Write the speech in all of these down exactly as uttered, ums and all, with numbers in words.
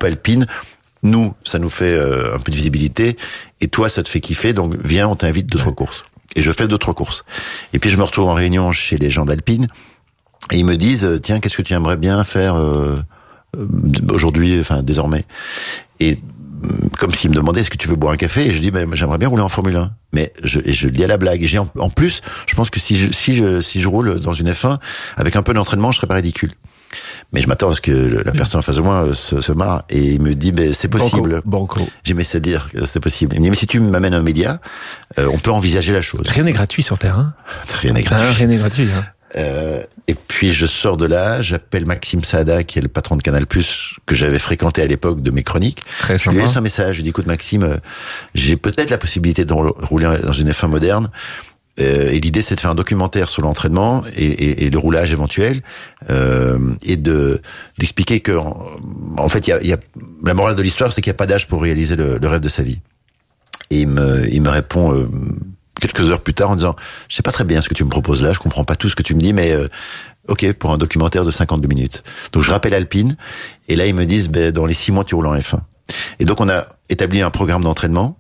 groupe Alpine, nous, ça nous fait euh, un peu de visibilité, et toi, ça te fait kiffer, donc viens, on t'invite d'autres ouais. courses. Et je fais d'autres courses. Et puis je me retrouve en réunion chez les gens d'Alpine, et ils me disent, tiens, qu'est-ce que tu aimerais bien faire euh, aujourd'hui, enfin désormais. Et comme s'ils me demandaient, est-ce que tu veux boire un café? Et je dis, ben, j'aimerais bien rouler en Formule un. Mais je, et je le dis à la blague. Et j'ai en, en plus, je pense que si je, si je, si je roule dans une F un, avec un peu d'entraînement, je serais pas ridicule. Mais je m'attends à ce que la personne en face de moi se, se marre, et il me dit, ben, c'est possible. Banco. Banco. J'ai mis c'est dire que c'est possible. Il me dit, mais si tu m'amènes un média, euh, on peut envisager la chose. Rien n'est gratuit sur Terre, hein. Rien n'est gratuit. Ah, rien n'est gratuit, hein. Euh, et puis je sors de là, j'appelle Maxime Saada, qui est le patron de Canal+, que j'avais fréquenté à l'époque de mes chroniques. Très je sympa. lui laisse un message, je lui dis, écoute Maxime, euh, j'ai peut-être la possibilité de rouler dans une F un moderne, euh, et l'idée c'est de faire un documentaire sur l'entraînement et, et, et le roulage éventuel, euh, et de d'expliquer que en, en fait il y a, y a la morale de l'histoire, c'est qu'il n'y a pas d'âge pour réaliser le, le rêve de sa vie. Et il me il me répond euh, quelques heures plus tard en disant, je sais pas très bien ce que tu me proposes là, je comprends pas tout ce que tu me dis, mais euh, ok, pour un documentaire de cinquante-deux minutes. Donc je rappelle Alpine, et là ils me disent, ben dans les six mois tu roules en F un. Et donc on a établi un programme d'entraînement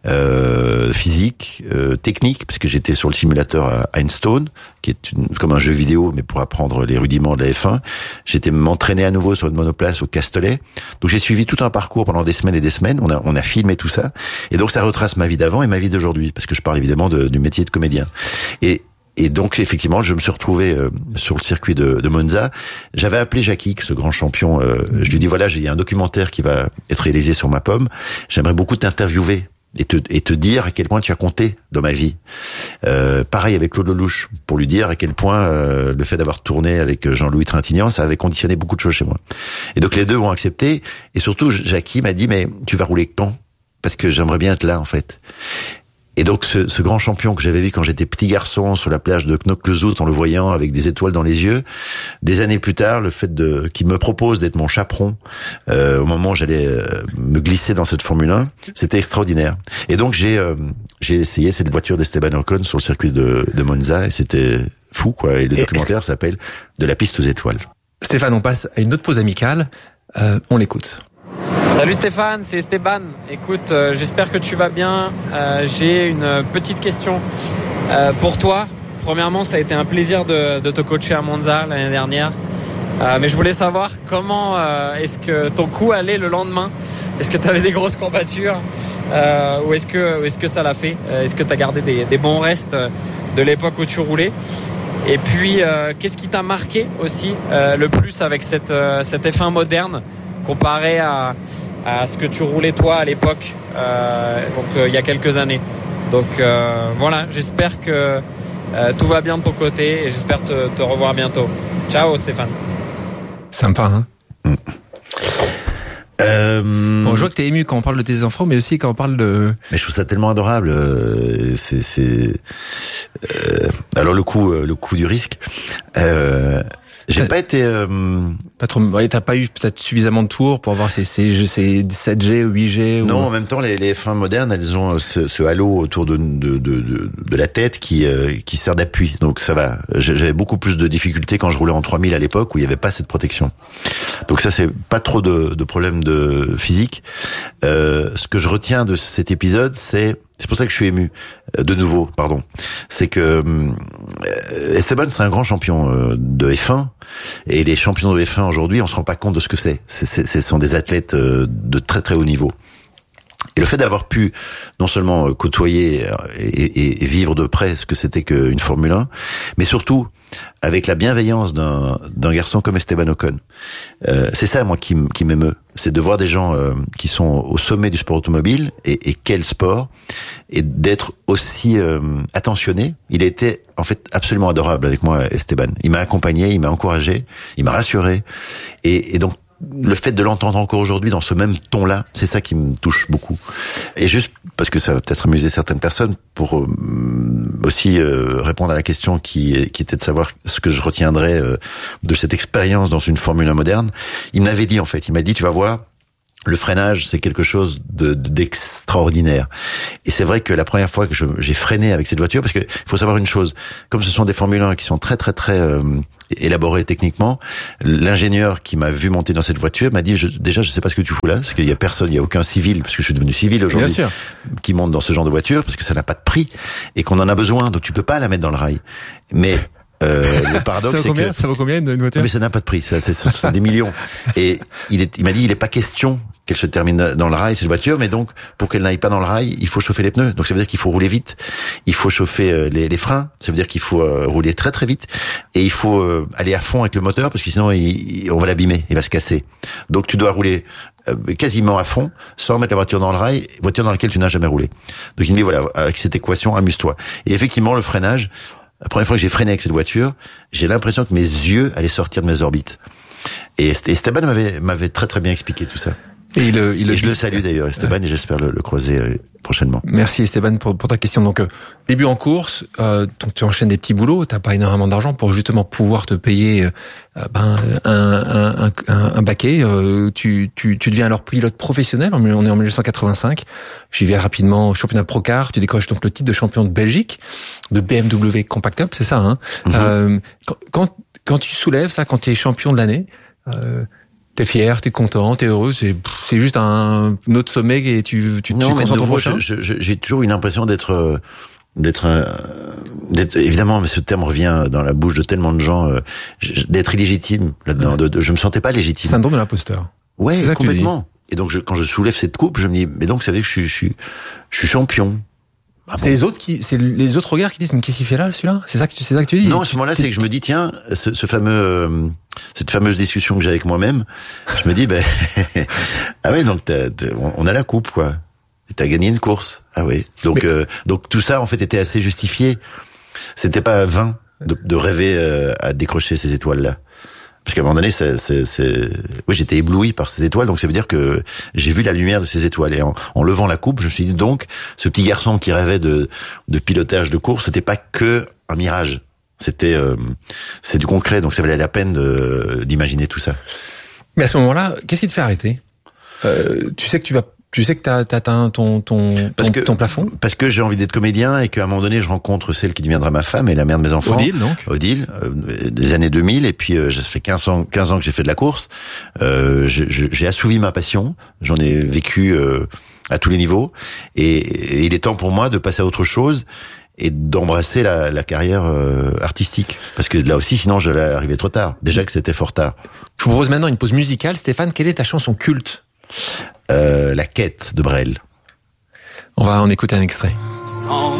euh, physique, euh, technique, puisque j'étais sur le simulateur à Einstone, qui est une, comme un jeu vidéo, mais pour apprendre les rudiments de la F un. J'étais m'entraîner à nouveau sur une monoplace au Castellet. Donc j'ai suivi tout un parcours pendant des semaines et des semaines. On a, on a filmé tout ça, et donc ça retrace ma vie d'avant et ma vie d'aujourd'hui, parce que je parle évidemment de, du métier de comédien. Et Et donc, effectivement, je me suis retrouvé euh, sur le circuit de, de Monza. J'avais appelé Jackie, ce grand champion. Euh, je lui dis, voilà, j'ai un documentaire qui va être réalisé sur ma pomme. J'aimerais beaucoup t'interviewer et te, et te dire à quel point tu as compté dans ma vie. Euh, pareil avec Claude Lelouch, pour lui dire à quel point euh, le fait d'avoir tourné avec Jean-Louis Trintignant, ça avait conditionné beaucoup de choses chez moi. Et donc, les deux ont accepté. Et surtout, Jackie m'a dit, mais tu vas rouler quand? Parce que j'aimerais bien être là, en fait. Et donc ce, ce grand champion que j'avais vu quand j'étais petit garçon sur la plage de Knokke-le-Zout en le voyant avec des étoiles dans les yeux, des années plus tard, le fait de qu'il me propose d'être mon chaperon euh, au moment où j'allais euh, me glisser dans cette Formule un, c'était extraordinaire. Et donc j'ai euh, j'ai essayé cette voiture d'Esteban Ocon sur le circuit de, de Monza, et c'était fou quoi. Et le et documentaire s'appelle De la piste aux étoiles. Stéphane, on passe à une autre pause amicale. Euh, on l'écoute. Salut Stéphane, c'est Esteban. Écoute, euh, j'espère que tu vas bien. Euh, j'ai une petite question euh, pour toi. Premièrement, ça a été un plaisir de, de te coacher à Monza l'année dernière. Euh, mais je voulais savoir comment euh, est-ce que ton coup allait le lendemain. Est-ce que tu avais des grosses courbatures euh, ou est-ce que, ou est-ce que ça l'a fait? Est-ce que tu as gardé des, des bons restes de l'époque où tu roulais? Et puis, euh, qu'est-ce qui t'a marqué aussi euh, le plus avec cette, euh, cette F un moderne comparé à, à ce que tu roulais toi à l'époque, euh, donc euh, il y a quelques années. Donc euh, voilà, j'espère que euh, tout va bien de ton côté et j'espère te, te revoir bientôt. Ciao Stéphane. Sympa, hein. Mmh. Euh... Bon, je vois que t'es ému quand on parle de tes enfants, mais aussi quand on parle de... Mais je trouve ça tellement adorable. Euh, c'est, c'est... Euh... Alors le coup, le coup du risque. Euh... J'ai t'as, pas été... Euh... Pas trop, ouais, t'as pas eu peut-être suffisamment de tours pour avoir ces, ces, ces sept G ou huit G ou... Non, en même temps, les, les F un modernes, elles ont ce, ce halo autour de, de, de, de, de la tête qui, euh, qui sert d'appui. Donc ça va. J'avais beaucoup plus de difficultés quand je roulais en trois mille à l'époque où il n'y avait pas cette protection. Donc ça, c'est pas trop de, de problèmes de physique. Euh, ce que je retiens de cet épisode, c'est... C'est pour ça que je suis ému. De nouveau, pardon. C'est que euh, Esteban, c'est un grand champion euh, de F un. Et les champions de F un aujourd'hui, on se rend pas compte de ce que c'est. c'est, c'est ce sont des athlètes euh, de très très haut niveau. Et le fait d'avoir pu non seulement euh, côtoyer et, et, et vivre de près ce que c'était qu'une Formule un, mais surtout avec la bienveillance d'un, d'un garçon comme Esteban Ocon. Euh, c'est ça, moi, qui, qui m'émeut. C'est de voir des gens euh, qui sont au sommet du sport automobile, et, et quel sport, et d'être aussi euh, attentionné. Il a été, en fait, absolument adorable avec moi, Esteban. Il m'a accompagné, il m'a encouragé, il m'a rassuré. Et, et donc, le fait de l'entendre encore aujourd'hui dans ce même ton-là, c'est ça qui me touche beaucoup. Et juste parce que ça va peut-être amuser certaines personnes, pour euh, aussi euh, répondre à la question qui, qui était de savoir ce que je retiendrais euh, de cette expérience dans une Formule un moderne. Il me l'avait dit en fait, il m'a dit tu vas voir, le freinage, c'est quelque chose de, de, d'extraordinaire. Et c'est vrai que la première fois que je, j'ai freiné avec cette voiture, parce que il faut savoir une chose, comme ce sont des Formule un qui sont très très très euh, élaborés techniquement, l'ingénieur qui m'a vu monter dans cette voiture m'a dit je, déjà je sais pas ce que tu fous là, parce qu'il y a personne, il y a aucun civil, parce que je suis devenu civil aujourd'hui, qui monte dans ce genre de voiture, parce que ça n'a pas de prix et qu'on en a besoin, donc tu peux pas la mettre dans le rail. Mais Euh, le paradoxe, ça vaut c'est combien, que ça vaut combien une voiture? Mais ça n'a pas de prix, ça, c'est, c'est des millions. Et il, est, il m'a dit, il n'est pas question qu'elle se termine dans le rail, cette voiture, mais donc pour qu'elle n'aille pas dans le rail, il faut chauffer les pneus. Donc ça veut dire qu'il faut rouler vite, il faut chauffer les, les freins, ça veut dire qu'il faut euh, rouler très très vite, et il faut euh, aller à fond avec le moteur parce que sinon il, il, on va l'abîmer, il va se casser. Donc tu dois rouler euh, quasiment à fond sans mettre la voiture dans le rail, voiture dans laquelle tu n'as jamais roulé. Donc il me dit voilà, avec cette équation, amuse-toi. Et effectivement le freinage. La première fois que j'ai freiné avec cette voiture, j'ai l'impression que mes yeux allaient sortir de mes orbites. Et Esteban m'avait, m'avait très très bien expliqué tout ça. Et, il, il et je le salue d'ailleurs, Esteban, ouais. Et j'espère le, le croiser euh, prochainement. Merci Esteban pour, pour ta question. Donc euh, début en course, euh, donc tu enchaînes des petits boulots, t'as pas énormément d'argent pour justement pouvoir te payer euh, ben un un un, un, un baquet. Euh, tu tu tu deviens alors pilote professionnel. On est en dix-neuf cent quatre-vingt-cinq. J'y vais rapidement au championnat Procar. Tu décroches donc le titre de champion de Belgique de B M W Compact Cup, c'est ça, hein. Mm-hmm. Euh, quand, quand quand tu soulèves ça, quand tu es champion de l'année. Euh, T'es fier, t'es content, t'es heureux, c'est c'est juste un autre sommet et tu tu non, tu mais concentres au prochain. Je, je, j'ai toujours une impression d'être d'être d'être évidemment, mais ce terme revient dans la bouche de tellement de gens, d'être illégitime là-dedans. Ouais. De, de, je me sentais pas légitime. Syndrome de l'imposteur. Ouais, complètement. Et donc je, quand je soulève cette coupe, je me dis mais donc ça veut dire que je suis je suis je suis champion. Ah c'est bon. les autres qui, c'est les autres regards qui disent mais qu'est-ce qu'il fait là, celui-là? C'est ça que tu, c'est ça que tu dis? Non, à ce moment-là, c'est que je me dis tiens, ce, ce fameux, euh, cette fameuse discussion que j'ai avec moi-même, je me dis ben ah ouais donc t'as, t'as, on a la coupe quoi, t'as gagné une course, ah ouais donc mais... euh, donc tout ça en fait était assez justifié, c'était pas vain de, de rêver euh, à décrocher ces étoiles-là. Parce qu'à un moment donné, c'est, c'est, c'est... oui, j'étais ébloui par ces étoiles, donc ça veut dire que j'ai vu la lumière de ces étoiles. Et en, en levant la coupe, je me suis dit donc, ce petit garçon qui rêvait de, de pilotage de course, c'était pas que un mirage. C'était, euh, c'est du concret, donc ça valait la peine de, d'imaginer tout ça. Mais à ce moment-là, qu'est-ce qui te fait arrêter? euh, Tu sais que tu vas Tu sais que t'as atteint ton ton parce ton, que, ton plafond. Parce que j'ai envie d'être comédien et qu'à un moment donné je rencontre celle qui deviendra ma femme et la mère de mes enfants. Odile donc. Odile, euh, des années deux mille et puis euh, ça fait quinze ans, quinze ans que j'ai fait de la course. Euh, je, je, j'ai assouvi ma passion. J'en ai vécu euh, à tous les niveaux et, et il est temps pour moi de passer à autre chose et d'embrasser la, la carrière euh, artistique. Parce que là aussi, sinon, j'allais arriver trop tard. Déjà que c'était fort tard. Je vous propose maintenant une pause musicale. Stéphane, quelle est ta chanson culte? Euh, la quête de Brel. On va en écouter un extrait. Sans